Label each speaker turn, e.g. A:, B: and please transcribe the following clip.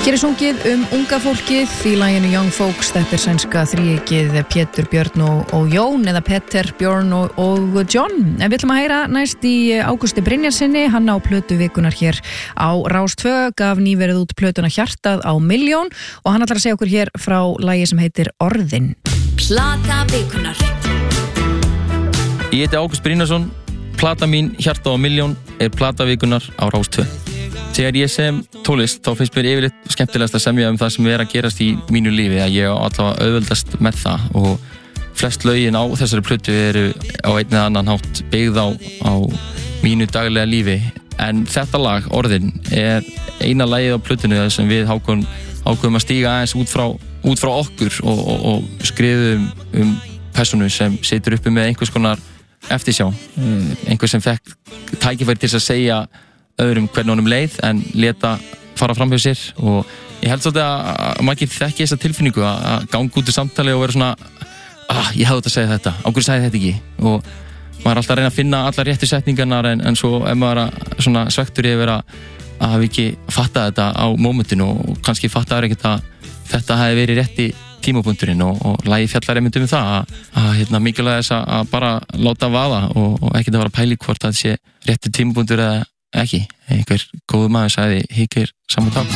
A: Hér sungið unga fólkið í laginu Young Folks. Þetta sænska þríeykið Pétur, Björn og Jón, eða Petter, Björn og John. En við ætlum að heyra næst í Ágústi Brynjarsinni. Hann á plötu vikunar hér á Rás 2, gaf nýverið út plötuna Hjartað á milljón og hann ætlar að segja okkur hér frá lagi sem heitir Orðin.
B: Plata vikunar.
C: Ég heiti Ágúst Brynjarsson. Plata mín Hjartað á milljón plata vikunar á Rás 2. Þegar ég sem tólist, þá finnst mér yfirleitt skemmtilegast að semja það sem að gerast í mínu lífi, að ég á allavega auðveldast með það og flest lögin á þessari plötu eru á einn eða annan hátt byggð á mínu daglega lífi. En þetta lag, Orðin, eina lagið á plötunni sem við ákveðum að stíga aðeins út frá okkur og skrifum persónu sem situr uppi með einhvers konar eftirsjá, einhver sem fekk tækifæri til að segja öðrum hvernig honum leið en leta fara fram hjá sér. Og ég held svolítið að margir þekki þessa tilfinningu að ganga út í samtali og vera svona ég hefði átt að segja þetta, á hverju sagði þetta ekki, og maður er alltaf að reyna að finna allar réttu setningarnar en svo ef maður er svona svektur yfir að hafa ekki fattað þetta á mómentinu og kannski fattaður ekkert að þetta hefði verið rétti tímapunkturinn og lagið fjallar einmitt það að mikilvægt þess að bara láta vaða og ekkert að vera að pæli hvort það sé rétti tímapunktur eða ekki. Einhver góður maður sagði hikir saman tak.